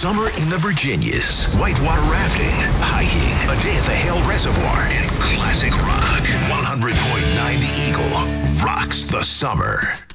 Summer in the Virginias. Whitewater rafting, hiking, a day at the Hale Reservoir, and classic rock. 100.9 The Eagle rocks the summer.